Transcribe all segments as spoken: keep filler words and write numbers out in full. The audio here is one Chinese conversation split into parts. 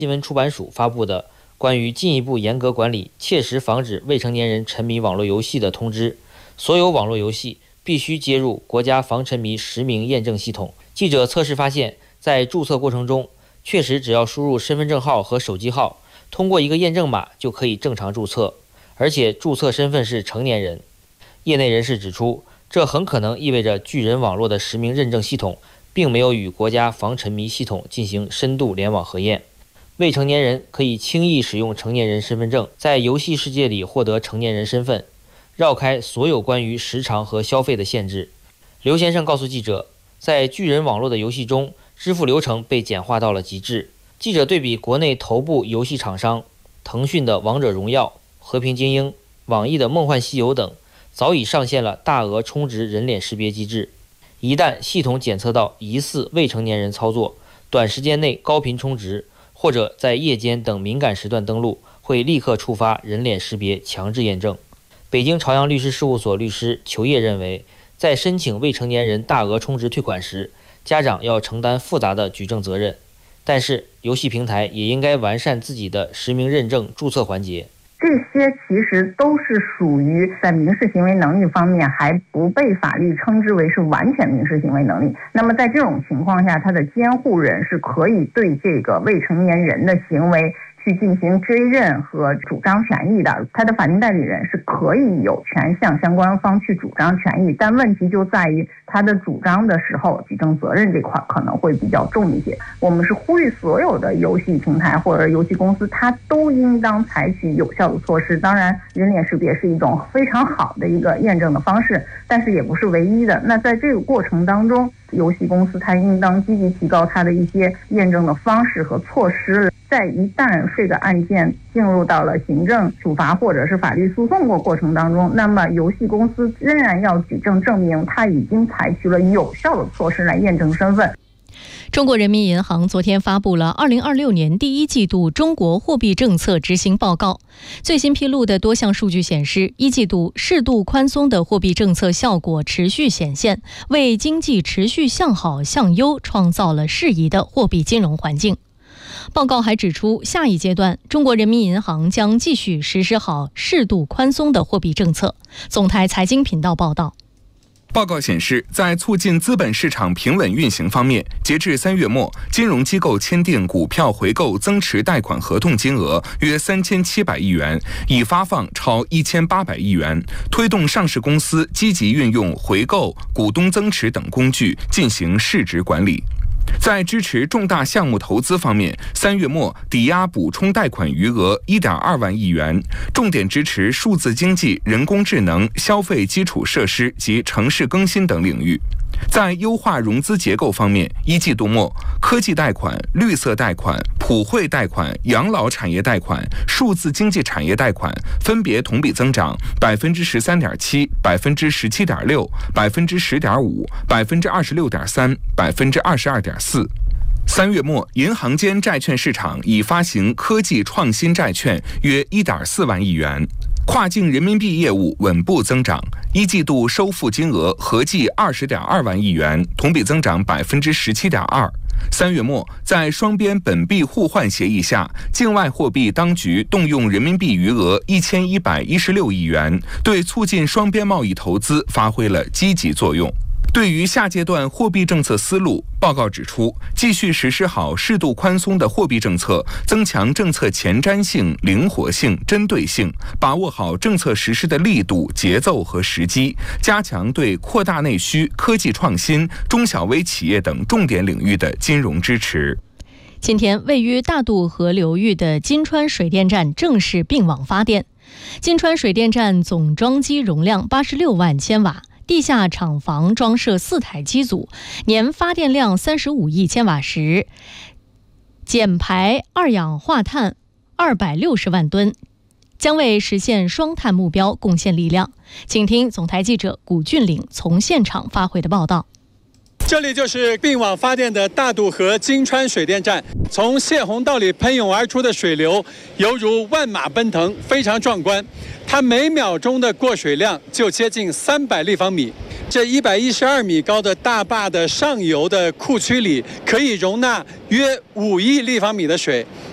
新闻出版署发布的关于进一步严格管理、切实防止未成年人沉迷网络游戏的通知，所有网络游戏必须接入国家防沉迷实名验证系统。记者测试发现，在注册过程中，确实只要输入身份证号和手机号，通过一个验证码就可以正常注册，而且注册身份是成年人。业内人士指出，这很可能意味着巨人网络的实名认证系统并没有与国家防沉迷系统进行深度联网核验。未成年人可以轻易使用成年人身份证，在游戏世界里获得成年人身份，绕开所有关于时长和消费的限制。刘先生告诉记者，在巨人网络的游戏中，支付流程被简化到了极致。记者对比国内头部游戏厂商腾讯的《王者荣耀》、《和平精英》、网易的《梦幻西游》等，早已上线了大额充值人脸识别机制。一旦系统检测到疑似未成年人操作，短时间内高频充值，或者在夜间等敏感时段登录，会立刻触发人脸识别强制验证。北京朝阳律师事务所律师裘烨认为，在申请未成年人大额充值退款时，家长要承担复杂的举证责任，但是游戏平台也应该完善自己的实名认证注册环节。 这些其实都是属于在民事行为能力方面还不被法律称之为是完全民事行为能力。那么在这种情况下，他的监护人是可以对这个未成年人的行为去进行追认和主张权益的，他的法定代理人是可以有权向相关方去主张权益，但问题就在于他的主张的时候，举证责任这块可能会比较重一些。我们是呼吁所有的游戏平台或者游戏公司，它都应当采取有效的措施。当然，人脸识别是一种非常好的一个验证的方式，但是也不是唯一的。那在这个过程当中，游戏公司它应当积极提高它的一些验证的方式和措施。在一旦这个案件进入到了行政处罚或者是法律诉讼过过程当中，那么游戏公司仍然要举证证明它已经采取了有效的措施来验证身份。 中国人民银行昨天发布了二零二六年第一季度中国货币政策执行报告。最新披露的多项数据显示，一季度适度宽松的货币政策效果持续显现，为经济持续向好向优创造了适宜的货币金融环境。报告还指出，下一阶段中国人民银行将继续实施好适度宽松的货币政策。总台财经频道报道。 报告显示，在促进资本市场平稳运行方面，截至三月末，金融机构签订股票回购增持贷款合同金额约三千七百亿元，已发放超一千八百亿元，推动上市公司积极运用回购、股东增持等工具进行市值管理。在支持重大项目投资方面，三月末抵押补充贷款余额 一点二万亿元，重点支持数字经济、人工智能、消费基础设施及城市更新等领域。在优化融资结构方面，一季度末，科技贷款、绿色贷款、普惠贷款、养老产业贷款、数字经济产业贷款分别同比增长百分之十三点七、百分之十七点六、百分之十点五、百分之二十六点三、百分之二十二点四。三月末，银行间债券市场已发行科技创新债券约 一点四万亿元。跨境人民币业务稳步增长，一季度收付金额合计二十点二万亿元，同比增长百分之十七点二。三月末，在双边本币互换协议下，境外货币当局动用人民币余额一千一百一十六亿元，对促进双边贸易投资发挥了积极作用。对于下阶段货币政策思路，报告指出，继续实施好适度宽松的货币政策，增强政策前瞻性、灵活性、针对性，把握好政策实施的力度、节奏和时机，加强对扩大内需、科技创新、中小微企业等重点领域的金融支持。 今天，位于大渡河流域的金川水电站正式并网发电。金川水电站总装机容量八十六万千瓦。地下厂房装设四台机组，年发电量三十五亿千瓦时，减排二氧化碳二百六十万吨，将为实现双碳目标贡献力量。请听总台记者古俊岭从现场发回的报道。 这里就是并网发电的大渡河金川水电站，从泄洪道里喷涌而出的水流犹如万马奔腾，非常壮观。它每秒钟的过水量就接近三百立方米。这一百一十二米高的大坝的上游的库区里，可以容纳约五亿立方米的水。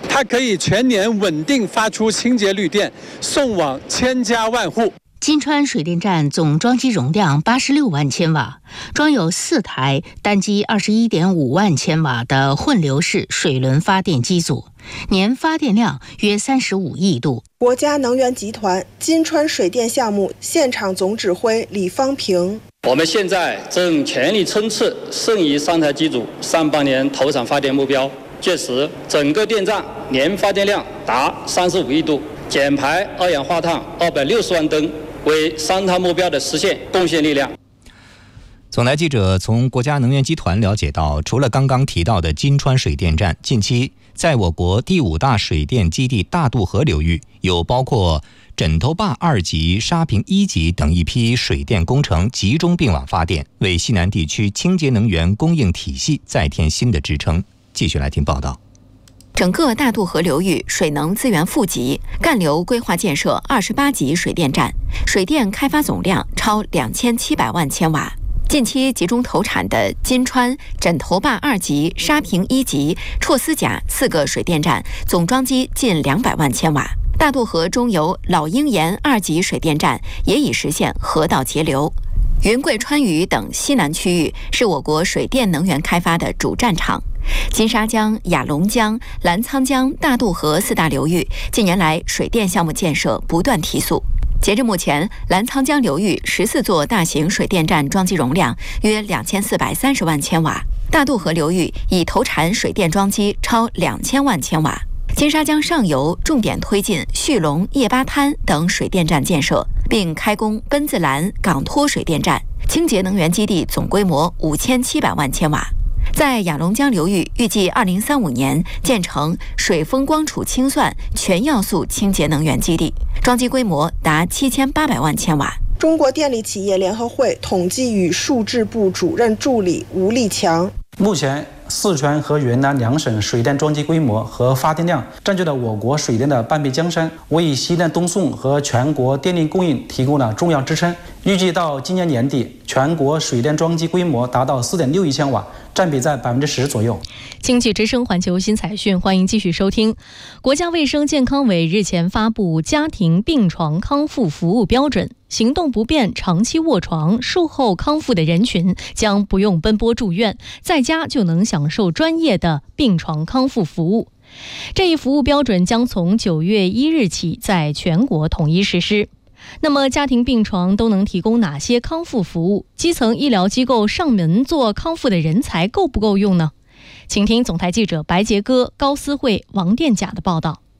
它可以全年稳定发出清洁绿电，送往千家万户。 金川水电站总装机容量八十六万千瓦，装有四台单机二十一点五万千瓦的混流式水轮发电机组，年发电量约三十五亿度。 国家能源集团金川水电项目现场总指挥李方平： 我们现在正全力冲刺剩余三台机组上半年投产发电目标，届时整个电站年发电量达三十五亿度，减排二氧化碳二百六十万吨。为三碳目标的实现贡献力量。 总台记者从国家能源集团了解到，除了刚刚提到的金川水电站，近期在我国第五大水电基地大渡河流域，有包括枕头坝二级、沙坪一级等一批水电工程集中并网发电，为西南地区清洁能源供应体系再添新的支撑。继续来听报道。 整个大渡河流域水能资源富集，干流规划建设二十八级水电站，水电开发总量超两千七百万千瓦。近期集中投产的金川、枕头坝二级、沙坪一级、绰斯甲四个水电站，总装机近两百万千瓦。大渡河中游老鹰岩二级水电站也已实现河道节流。云贵川渝等西南区域是我国水电能源开发的主战场。金沙江、雅龙江、澜沧江、大渡河四大流域近年来水电项目建设不断提速。截至目前，澜沧江流域十四座大型水电站装机容量约两千四百三十万千瓦，大渡河流域已投产水电装机超两千万千瓦。金沙江上游重点推进旭龙、叶巴滩等水电站建设，并开工奔子栏、港托水电站，清洁能源基地总规模五千七百万千瓦。在雅龙江流域，预计二零三五年建成水风光储清算全要素清洁能源基地，装机规模达七千八百万千瓦。 中国电力企业联合会统计与数字部主任助理吴立强： 目前四川和云南两省水电装机规模和发电量占据了我国水电的半壁江山，为西南东送和全国电力供应提供了重要支撑。预计到今年年底，全国水电装机规模达到 四点六亿千瓦，占比在百分之十左右。 经济之声环球新财讯，欢迎继续收听。国家卫生健康委日前发布家庭病床康复服务标准，行动不便、长期卧床、术后康复的人群将不用奔波住院，在家就能享受专业的病床康复服务。这一服务标准将从九月一日起在全国统一实施。那么家庭病床都能提供哪些康复服务？基层医疗机构上门做康复的人才够不够用呢？请听总台记者白杰哥、高思慧、王殿甲的报道。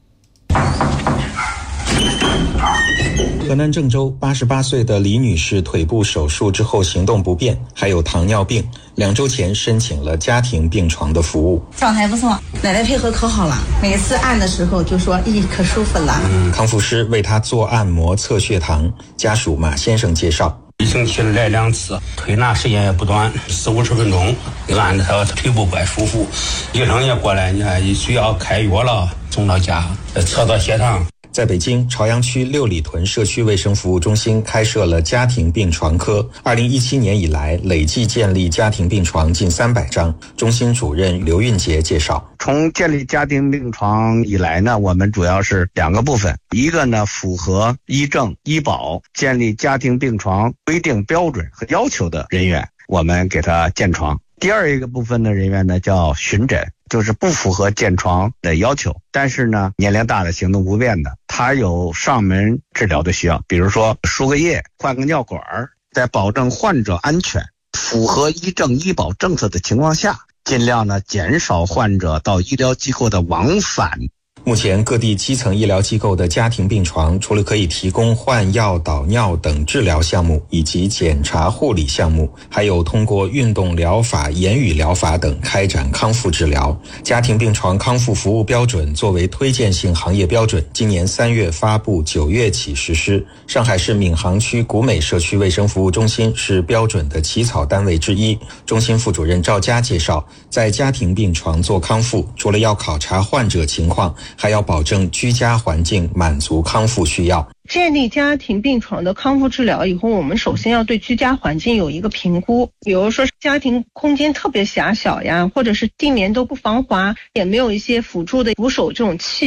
河南郑州八十八岁的李女士腿部手术之后行动不便，还有糖尿病，两周前申请了家庭病床的服务。 状态不错，奶奶配合可好了，每次按的时候就说咦可舒服了。 嗯，康复师为她做按摩测血糖，家属马先生介绍。 一星期来两次，推拿时间也不短，四五十分钟，按着他腿部怪舒服。医生也过来，你看需要开药了，送到家测到血糖。 在北京朝阳区六里屯社区卫生服务中心开设了家庭病床科，二零一七年以来累计建立家庭病床近三百张。中心主任刘运杰介绍， 从建立家庭病床以来呢，我们主要是两个部分，一个呢符合医政医保建立家庭病床规定标准和要求的人员，我们给他建床；第二一个部分的人员呢叫巡诊，就是不符合建床的要求，但是呢年龄大的行动不便的，他有上门治疗的需要，比如说输个液、换个尿管，在保证患者安全、符合医政医保政策的情况下，尽量呢减少患者到医疗机构的往返。 目前各地基层医疗机构的家庭病床除了可以提供换药、导尿等治疗项目以及检查护理项目，还有通过运动疗法、言语疗法等开展康复治疗。家庭病床康复服务标准作为推荐性行业标准，今年三月发布，九月起实施。上海市闵行区古美社区卫生服务中心是标准的起草单位之一。中心副主任赵佳介绍，在家庭病床做康复，除了要考察患者情况， 还要保证居家环境满足康复需要。 建立家庭病床的康复治疗以后，我们首先要对居家环境有一个评估，比如说家庭空间特别狭小呀，或者是地面都不防滑，也没有一些辅助的扶手这种器